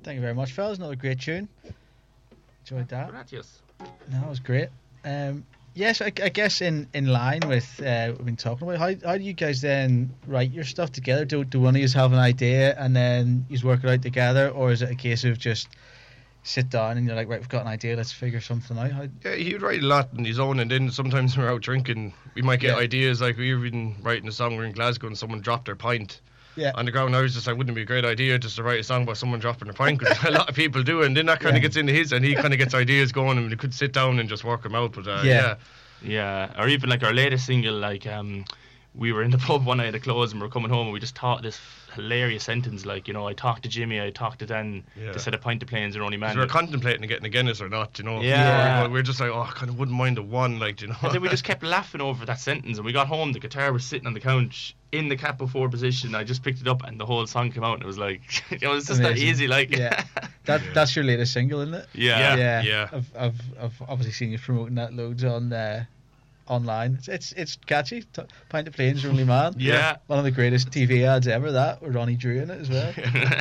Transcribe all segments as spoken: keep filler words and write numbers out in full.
Thank you very much, fellas. Another great tune. Enjoyed that. Gracias. No, that was great. Um, yes, I, I guess in, in line with uh, what we've been talking about, how, how do you guys then write your stuff together? Do, do one of you have an idea and then you work it out together, or is it a case of just sit down and you're like, right, we've got an idea, let's figure something out? How... Yeah, he'd write a lot on his own, and then sometimes when we're out drinking, we might get Yeah. ideas. Like we were even writing a song, we we're in Glasgow and someone dropped their pint Yeah. on the ground. I was just like, wouldn't it be a great idea just to write a song about someone dropping their pint? Because a lot of people do it, and then that kind of Yeah. gets into his, and he kind of gets ideas going, and we could sit down and just work them out. But uh, Yeah. yeah. Yeah, or even like our latest single, like um, we were in the pub one night at close and we were coming home and we just thought this hilarious sentence, like, you know, I talked to Jimmy, I talked to Dan, Yeah. they said a pint of planes are only man. Because we were contemplating getting a Guinness or not, you know. Yeah. We we're just like, oh, I kind of wouldn't mind a one, like, you know. And then we just kept laughing over that sentence, and we got home, the guitar was sitting on the couch in the cap before position. I just picked it up and the whole song came out and it was like, you know, it's just Amazing. that easy, like. Yeah. That That's your latest single, isn't it? Yeah. Yeah. yeah. I've, I've, I've obviously seen you promoting that loads on uh, online. It's, it's it's catchy. T- Pint of Planes, Your Only Man. Yeah. One of the greatest T V ads ever, that, with Ronnie Drew in it as well.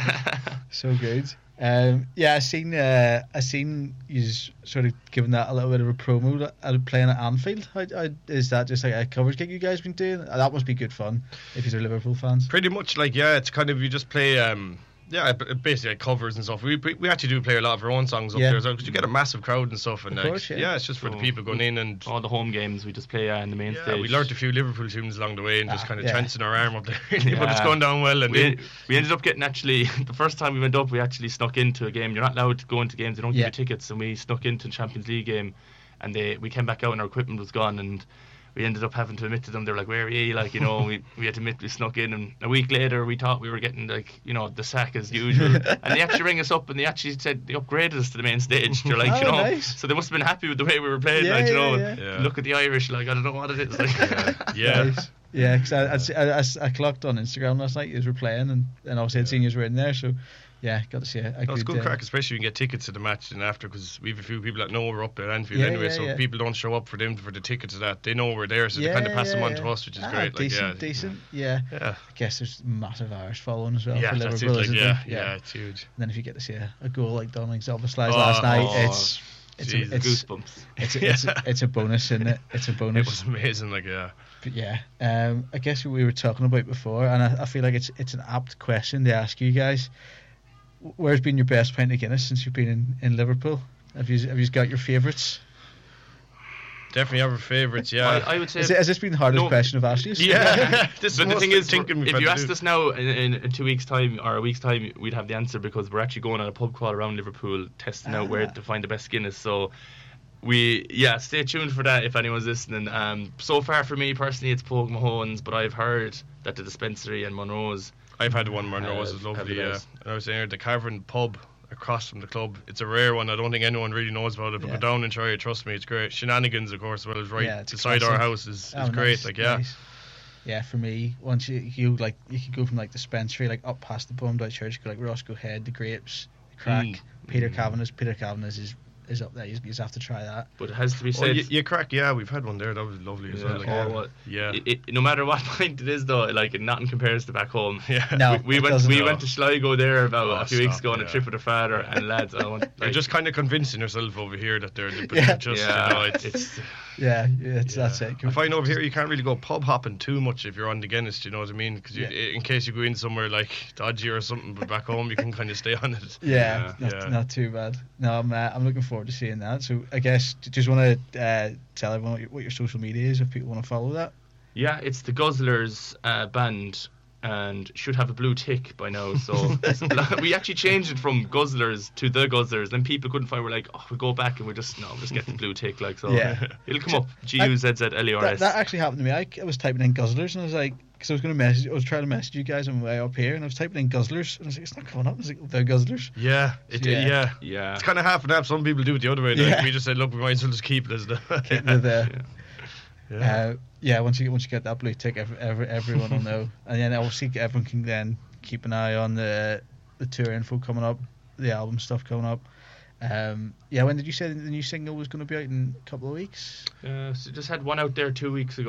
So good. Um, yeah, I seen uh, I seen you sort of giving that a little bit of a promo uh, playing at Anfield. How, how, is that just like a covers gig you guys been doing? Uh, That must be good fun if you're Liverpool fans. Pretty much, like, yeah, it's kind of, you just play, um, yeah, b- basically like covers and stuff. We we actually do play a lot of our own songs up Yeah. there as well, because you get a massive crowd and stuff. And Of like, course, yeah. yeah, it's just for the So, people going in, and All the home games we just play uh, in the main yeah, stage. we learnt a few Liverpool tunes along the way and just Ah, kind of yeah. chancing our arm up there. But it's Yeah. going down well. And we, then, we ended up getting actually the first time we went up, we actually snuck into a game. You're not allowed to go into games, they don't Yeah. give you tickets, and we snuck into the Champions League game, and they we came back out and our equipment was gone, and we ended up having to admit to them. They're like, "Where are you?" Like, you know, we we had to admit we snuck in, and a week later we thought we were getting, like, you know, the sack as usual, and they actually rang us up and they actually said they upgraded us to the main stage. They're like, Oh, you know, nice. so they must have been happy with the way we were playing. Yeah, like, you yeah, know, yeah. Yeah. look at the Irish, like, I don't know what it is. Like, yeah. Nice. Yeah, because I, I, I, I clocked on Instagram last night, you were playing, and, and obviously I'd seen you were in there, so yeah, got to see it. No, it's good crack, especially when you get tickets to the match and after, because we have a few people that know we're up at Anfield Yeah, anyway, yeah, so yeah. if people don't show up for them for the tickets to that, they know we're there, so yeah, they kind of pass yeah, them on yeah. to us, which is Ah, great. Decent, like, yeah. decent, yeah. Yeah. I guess there's massive Irish following as well Yeah, for that's it. Liverpool, Like, isn't yeah, there? yeah, it's huge. And then if you get to see a, a goal like Dominic Zoboslai Oh, last night, oh, it's it's a, Jesus. it's, goosebumps. it's, a, it's, a, it's a bonus, isn't it? It's a It bonus. was amazing, like, yeah. But yeah, um, I guess what we were talking about before, and I, I feel like it's it's an apt question to ask you guys. Where's been your best pint of Guinness since you've been in, in Liverpool? Have you have you got your favourites? Definitely have our favourites, yeah. I, I would say. Is it, has this been the hardest No. question I've asked you? yeah. This But the most thing is, thinking we've if had you to asked do. us now in, in, in two weeks' time or a week's time, we'd have the answer, because we're actually going on a pub crawl around Liverpool, testing out where Ah. to find the best Guinness. So we, yeah, stay tuned for that if anyone's listening. Um, so far for me personally, it's Pogue Mahone's, but I've heard that the dispensary and Monroe's. I've had one where Monroe was Uh, have lovely, the yeah. best. And I was saying, the Cavern pub across from the club, it's a rare one. I don't think anyone really knows about it, but Yeah. go down and try it. Trust me, it's great. Shenanigans, of course, well, is right Yeah, it's a beside our classic. house is, is Oh, great. nice, Like, yeah, nice. Yeah, for me, once you you like you could go from like the dispensary, like up past the Bumdite Church, go like Roscoe Head, the Grapes, the Crack, Mm. Peter Kavanagh's. Peter Kavanagh's is is up there. You just have to try that. But it has to be oh, said. you, you crack, yeah, we've had one there. That was lovely as Yeah, well. Like, oh, yeah. what- yeah. It, it, no matter what pint it is, though, like, nothing compares to back home. yeah. No, we, we it went doesn't. we No. went to Sligo there about Oh, a few weeks stop, ago on a yeah. trip with her father, and lads, I want, You're like, just kind of convincing yourself over here that they're, but Yeah. they're just, yeah, you know, it's, it's Yeah, yeah, it's, that's yeah. it. I find over here you can't really go pub hopping too much if you're on the Guinness, do you know what I mean? Because Yeah. in case you go in somewhere like dodgy or something, but back home you can kind of stay on it. Yeah, Yeah, not, yeah. not too bad. No, I'm uh, I'm looking forward to seeing that. So I guess d- just want to uh, tell everyone what your, what your social media is if people want to follow that. yeah, it's the Guzzlers uh, band, and should have a blue tick by now. So we actually changed it from Guzzlers to the Guzzlers. Then people couldn't find. We're like, oh, we go back and we just no, just get the blue tick. Like, so Yeah. it'll come up. G U Z Z L E R That, S. that actually happened to me. I, I was typing in Guzzlers and I was like, because I was going to message, I was trying to message you guys on my way up here, and I was typing in Guzzlers and I was like, it's not coming up. I was like, they're Guzzlers. Yeah, it, Yeah. yeah. Yeah. It's kind of half and half. Some people do it the other way. Like, Yeah. we just said, look, we might as well just keep it as the. Keep it there. yeah. Uh, yeah, once you once you get that blue tick, every, every, everyone will know, and then obviously everyone can then keep an eye on the the tour info coming up, the album stuff coming up. Um, yeah, when did you say the new single was going to be out in a couple of weeks? Uh, so just had one out there two weeks ago,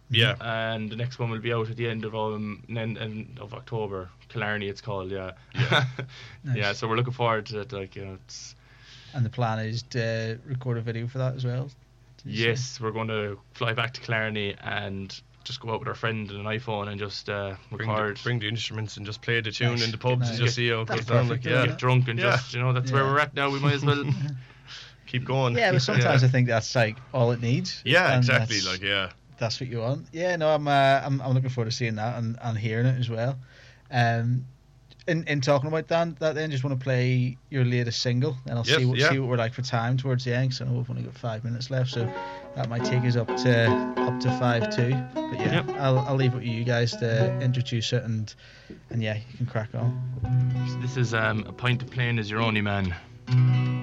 Yeah. And the next one will be out at the end of um end, end of October. Killarney, it's called. Yeah. Yeah. Nice. Yeah. So we're looking forward to it. Like, you know, it's. And the plan is to record a video for that as well. Yes, we're going to fly back to Killarney and just go out with our friend and an iPhone and just uh, Bring record. the, bring the instruments and just play the tune Nice. in the pubs Nice. and just see how it That's goes down. perfect, Like, yeah. Get drunk and Yeah. just, you know, that's Yeah. where we're at now. We might as well. Keep going. Yeah, but sometimes I think that's like all it needs. Yeah, And exactly. that's- Like, yeah. That's what you want. Yeah, no, I'm, uh, I'm, I'm looking forward to seeing that and, and hearing it as well. Um, in, in talking about that, that then just want to play your latest single, and I'll Yes, see what yeah. see what we're like for time towards the end. 'Cause I know we've only got five minutes left, so that might take us up to up to five two. But yeah, Yep. I'll I'll leave it with you guys to introduce it, and and yeah, you can crack on. This is um, A Pint of Plain Is Your Only Man.